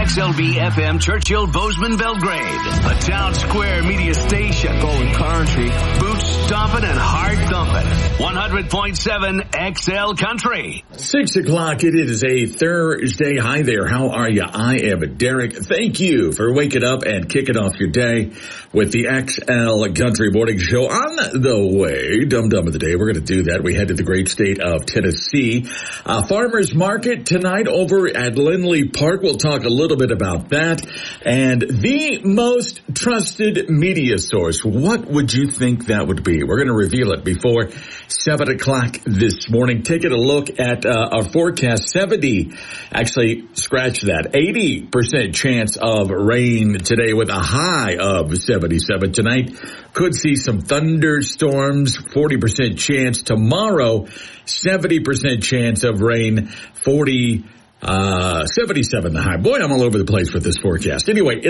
KXLB FM Churchill Bozeman Belgrade, the Town Square Media Station. Going country. Boots stomping and heart thumping. 100.7 XL Country. 6 o'clock. It is a Thursday. Hi there. How are you? I am Derek. Thank you for waking up and kicking off your day with the XL Country Morning Show. On the way, Dum-Dum of the Day. We're going to do that. We head to the great state of Tennessee. Farmers Market tonight over at Lindley Park. We'll talk a little bit about that. And the most trusted media source. What would you think that would be? We're going to reveal it before 7 o'clock this morning. Taking a look at our forecast. 80% chance of rain today with a high of 77 tonight. Could see some thunderstorms. 40% chance tomorrow. 70% chance of rain. 77 the high. Boy, I'm all over the place with this forecast. Anyway,